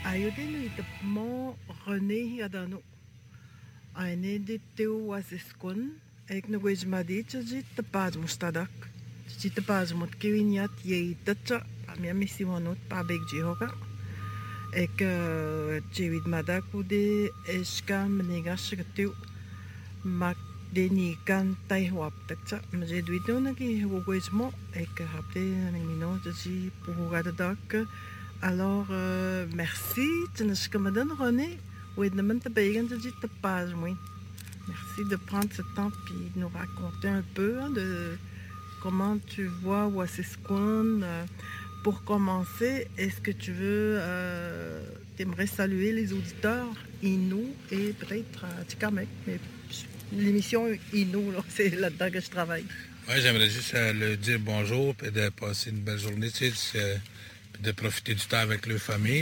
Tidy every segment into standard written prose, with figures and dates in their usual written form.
Ayuden itapmo René Yadano. Aine de teu waseskun. Ek no gwez madit jit tapaz mustadak. Jit tapaz mut kiwinyat ye tatcha. Amia misimonut pa beg jihoka. Ek jewid madak ude eska menegas getu. Mak deni kan tai huap tatcha. Maje duito na ki gwez mo. Ek hapte mino jit pour Alors, merci. Tu ne sais comment donner, René. Oui, de même, tu as page, oui. Merci de prendre ce temps et de nous raconter un peu de comment tu vois Wassiskun. Pour commencer, est-ce que tu veux, t'aimerais saluer les auditeurs Inou et peut-être Tikamek, mais l'émission Inou, c'est là-dedans que je travaille. Oui, j'aimerais juste leur dire bonjour et de passer une belle journée, tu sais, de profiter du temps avec leur famille.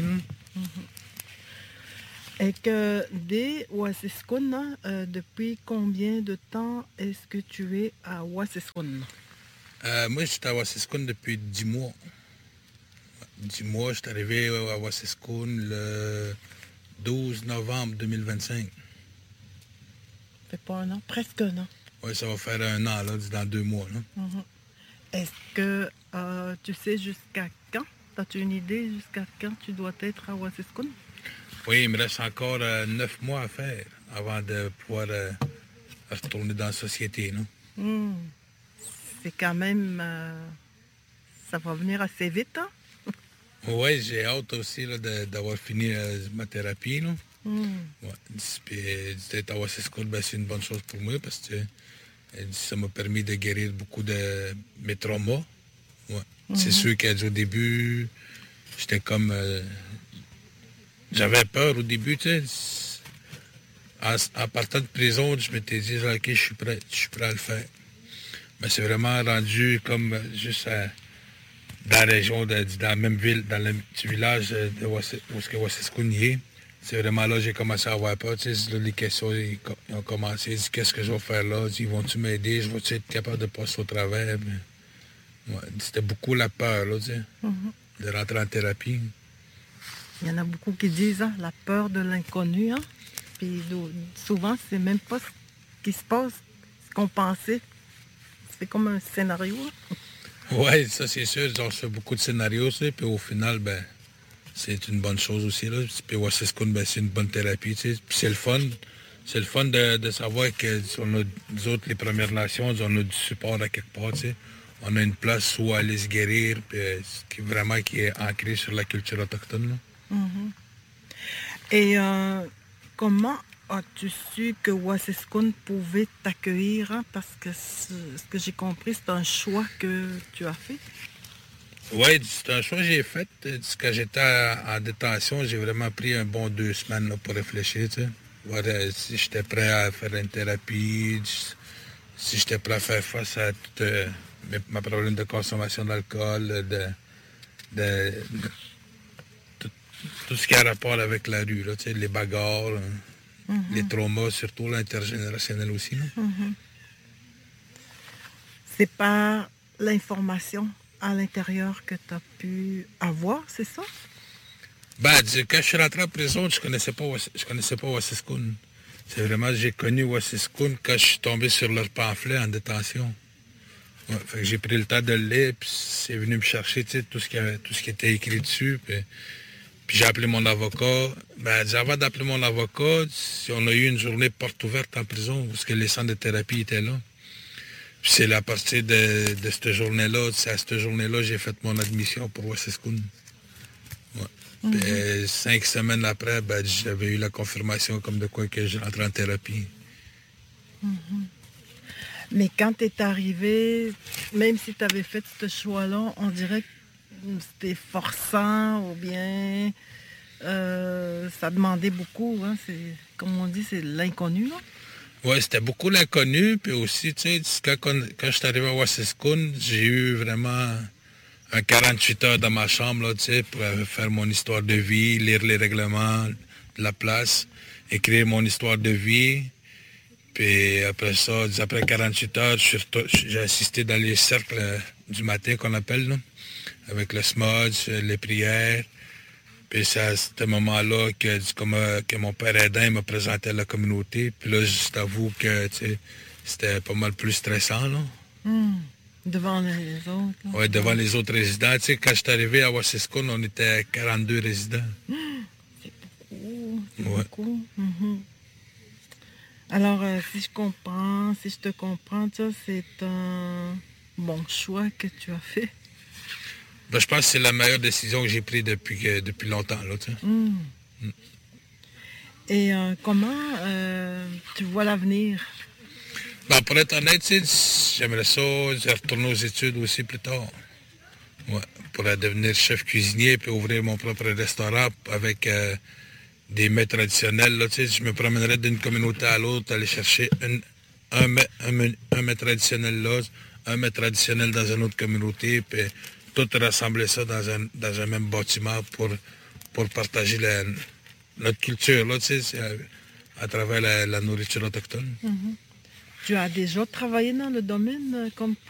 Et que dès Wassiskun, depuis combien de temps est-ce que tu es à Wassiskun? Moi, je suis à Wassiskun depuis 10 mois. 10 mois, je suis arrivé à Wassiskun le 12 novembre 2025. Ça fait pas un an, presque un an. Oui, ça va faire un an, là, dans 2 mois. Là. Est-ce que tu sais jusqu'à quand? As-tu une idée jusqu'à quand tu dois être à Wassiskun? Oui, il me reste encore 9 mois à faire avant de pouvoir retourner dans la société. Non? C'est quand même... ça va venir assez vite, hein? Oui, j'ai hâte aussi là, d'avoir fini ma thérapie. Là. Ouais. Puis d'être à Wassiskun, c'est une bonne chose pour moi parce que ça m'a permis de guérir beaucoup de mes traumas. Ouais. C'est sûr qu'au début, j'étais comme... j'avais peur au début, tu sais. En partant de prison, je m'étais dit, OK, je suis prêt à le faire. Mais c'est vraiment rendu comme juste dans la région, dans la même ville, dans le petit village de Wassiskun y est. C'est vraiment là que j'ai commencé à avoir peur. Tu sais, là, les questions ils ont commencé. Ils disent, qu'est-ce que je vais faire là? Ils vont-tu m'aider? Je vais-tu être capable de passer au travers? Mais, ouais, c'était beaucoup la peur, là, tu sais, de rentrer en thérapie. Il y en a beaucoup qui disent hein, la peur de l'inconnu. Hein? Puis souvent, c'est même pas ce qui se passe, ce qu'on pensait. C'est comme un scénario. Oui, ça c'est sûr. Ils ont fait beaucoup de scénarios, tu sais, puis au final, ben, c'est une bonne chose aussi. Là. Puis Wassiskun, ben, c'est une bonne thérapie. Tu sais. Puis c'est le fun. C'est le fun de savoir que on a, nous autres, les Premières Nations, on a du support à quelque part. Tu sais. On a une place où aller se guérir, puis, qui est ancré sur la culture autochtone. Là. Et comment as-tu su que Wassiskun pouvait t'accueillir? Hein? Parce que ce que j'ai compris, c'est un choix que tu as fait. Oui, c'est un choix que j'ai fait. Quand j'étais en détention, j'ai vraiment pris un bon 2 semaines là, pour réfléchir. Tu sais. Voir si j'étais prêt à faire une thérapie, si j'étais prêt à faire face à tout ma problème de consommation d'alcool, tout ce qui a rapport avec la rue, là, tu sais, les bagarres, les traumas, surtout l'intergénérationnel aussi. C'est pas l'information à l'intérieur que tu as pu avoir, c'est ça? Ben, quand je suis rentré en prison, je connaissais pas Wassiskun. C'est vraiment, j'ai connu Wassiskun quand je suis tombé sur leur pamphlet en détention. Ouais, fait que j'ai pris le temps de le lire, puis c'est venu me chercher, tu sais, tout ce qui était écrit dessus. Puis j'ai appelé mon avocat. Ben, avant d'appeler mon avocat, on a eu une journée porte ouverte en prison, parce que les centres de thérapie étaient là. Puis c'est à partir de cette journée-là, c'est à cette journée-là, j'ai fait mon admission pour Wassiskun. Ouais. Puis 5 semaines après, ben, j'avais eu la confirmation comme de quoi que je rentrais en thérapie. Mais quand tu es arrivé, même si tu avais fait ce choix-là, on dirait que c'était forçant ou bien ça demandait beaucoup. Hein? Comme on dit, c'est l'inconnu. Oui, c'était beaucoup l'inconnu. Puis aussi, tu sais, quand je suis arrivé à Wassiskun, j'ai eu vraiment un 48 heures dans ma chambre, là, tu sais, pour faire mon histoire de vie, lire les règlements de la place, écrire mon histoire de vie. Puis après ça, après 48 heures, j'ai assisté dans les cercles du matin qu'on appelle, là, avec le smudge, les prières. Puis c'est à ce moment-là que mon père aidant me présentait la communauté. Puis là, je t'avoue que c'était pas mal plus stressant, là. Devant les autres. Là. Oui, devant les autres résidents. Tu sais, quand je suis arrivé à Wassiskun, on était 42 résidents. C'est beaucoup. C'est Ouais. beaucoup. Alors, si je te comprends, ça, c'est un bon choix que tu as fait. Ben, je pense que c'est la meilleure décision que j'ai prise depuis longtemps, là, tu sais. Et comment tu vois l'avenir? Ben, pour être honnête, tu sais, j'aimerais ça, je retourner aux études aussi plus tard. Ouais, pour devenir chef cuisinier puis ouvrir mon propre restaurant avec des mets traditionnels. Là, tu sais, je me promènerais d'une communauté à l'autre, aller chercher un mets traditionnel là, un mets traditionnel dans une autre communauté, puis tout rassembler ça dans un même bâtiment pour partager notre culture, là, tu sais, à travers la nourriture autochtone. Tu as déjà travaillé dans le domaine comme